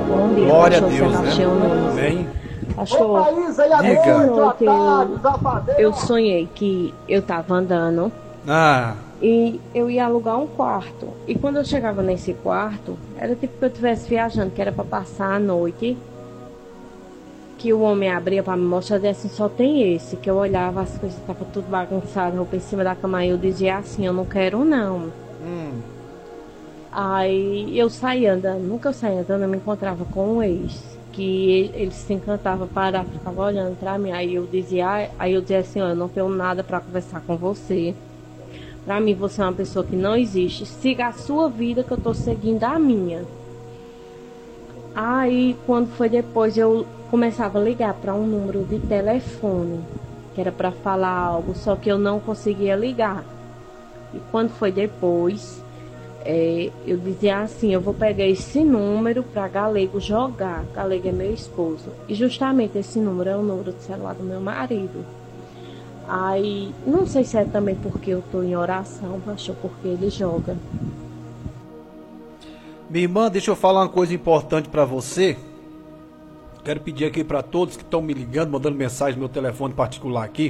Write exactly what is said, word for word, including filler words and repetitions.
Bom dia, Glória a pastor Deus, Sebastião né? Nunes. Amém. Pastor, Diga. essa noite eu, eu sonhei que eu tava andando Ah, e eu ia alugar um quarto. E quando eu chegava nesse quarto, era tipo que eu estivesse viajando, que era para passar a noite. Que o homem abria para me mostrar, eu disse assim, só tem esse. Que eu olhava, as coisas estavam tudo bagunçadas, roupa em cima da cama, e eu dizia assim, eu não quero não. hum, Aí eu saía andando, nunca eu saía andando, eu me encontrava com um ex, que ele, ele se encantava, parava, ficava olhando pra mim, aí eu dizia, aí eu dizia assim, ó, eu não tenho nada pra conversar com você. Pra mim você é uma pessoa que não existe, siga a sua vida que eu tô seguindo a minha. Aí quando foi depois eu começava a ligar para um número de telefone, que era para falar algo, só que eu não conseguia ligar. E quando foi depois, é, eu dizia assim, eu vou pegar esse número para Galego jogar. Galego é meu esposo. E justamente esse número é o número de celular do meu marido. Aí, não sei se é também porque eu tô em oração, pastor, porque ele joga. minha irmã, deixa eu falar uma coisa importante pra você. Quero pedir aqui pra todos que estão me ligando, mandando mensagem no meu telefone particular aqui.